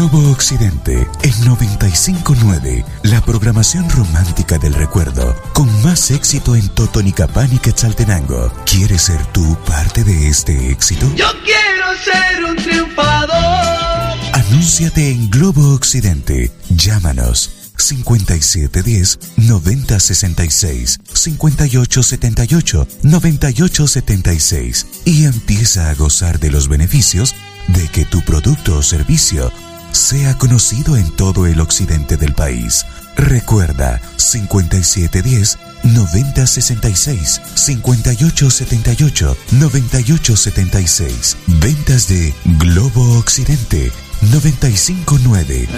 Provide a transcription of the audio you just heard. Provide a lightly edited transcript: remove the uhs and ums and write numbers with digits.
Globo Occidente, el 95.9, la programación romántica del recuerdo, con más éxito en Totonicapán y Quetzaltenango. ¿Quieres ser tú parte de este éxito? Yo quiero ser un triunfador. Anúnciate en Globo Occidente. Llámanos 5710-9066, 5878-9876 y empieza a gozar de los beneficios de que tu producto o servicio sea conocido en todo el occidente del país. Recuerda, 5710-9066, 5878-9876. Ventas de Globo Occidente, 95.9.